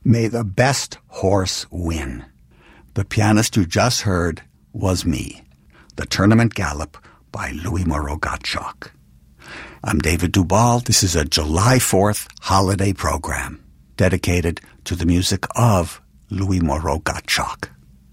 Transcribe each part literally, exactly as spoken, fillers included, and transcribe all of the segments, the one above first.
May the best horse win. The pianist you just heard was me, the Tournament Galop by Louis Moreau Gottschalk. I'm David Duvall. This is a July fourth holiday program dedicated to the music of Louis Moreau Gottschalk.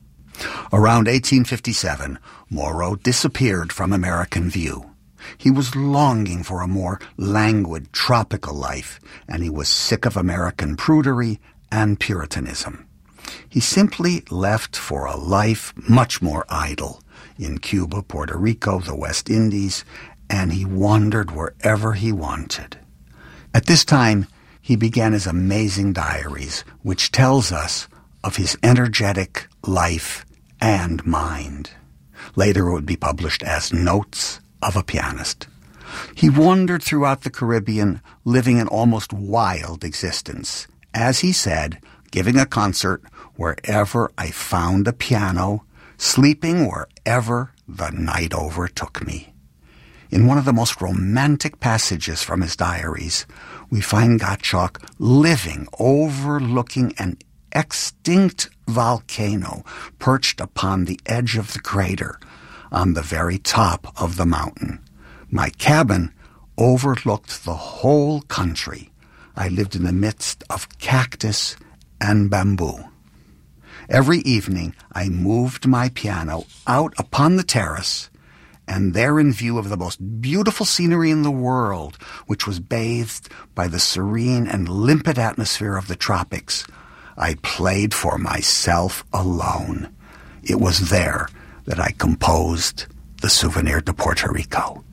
Around eighteen fifty-seven, Moreau disappeared from American view. He was longing for a more languid, tropical life, and he was sick of American prudery and Puritanism. He simply left for a life much more idle in Cuba, Puerto Rico, the West Indies, and he wandered wherever he wanted. At this time, he began his amazing diaries, which tells us of his energetic life and mind. Later it would be published as Notes of a Pianist. He wandered throughout the Caribbean, living an almost wild existence. As he said, giving a concert wherever I found a piano, sleeping wherever the night overtook me. In one of the most romantic passages from his diaries, we find Gottschalk living overlooking an extinct volcano perched upon the edge of the crater on the very top of the mountain. My cabin overlooked the whole country. I lived in the midst of cactus and bamboo. Every evening I moved my piano out upon the terrace, and there in view of the most beautiful scenery in the world, which was bathed by the serene and limpid atmosphere of the tropics, I played for myself alone. It was there that I composed the Souvenir de Puerto Rico.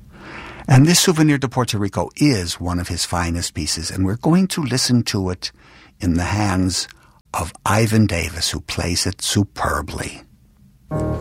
And this Souvenir de Puerto Rico is one of his finest pieces, and we're going to listen to it in the hands of Ivan Davis, who plays it superbly.